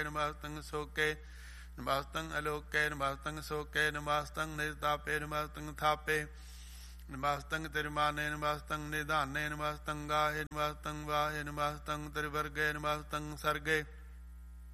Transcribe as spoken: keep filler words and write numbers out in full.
ਨਮਸਤੰ ਸੋਕੇ ਨਮਸਤੰ ਅਲੋਕੇ ਨਮਸਤੰ ਸੋਕੇ ਨਮਸਤੰ ਨਿਰਤਾਪੇ ਨਮਸਤੰ ਥਾਪੇ ਨਮਸਤੰ ਤਿਰਮਾਨੇ ਨਮਸਤੰ ਨਿਧਾਨੇ ਨਮਸਤੰ ਗਾਹੇ ਨਮਸਤੰ ਵਾਹੇ ਨਮਸਤੰ ਤ੍ਰਿਵਰਗੇ ਨਮਸਤੰ ਸਰਗੇ